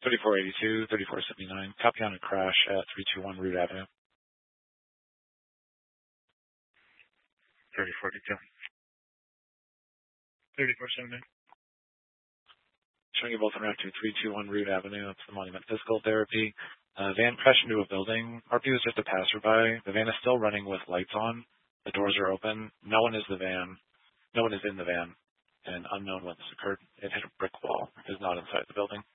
3482, 3479. Copy on a crash at 321 Root Avenue. 3482. 3479. Showing you both on route to 321 Root Avenue. That's the Monument Physical Therapy. Van crashed into a building. RP was just a passerby. The van is still running with lights on. The doors are open. No one is in the van. And unknown when this occurred. It hit a brick wall. It is not inside the building.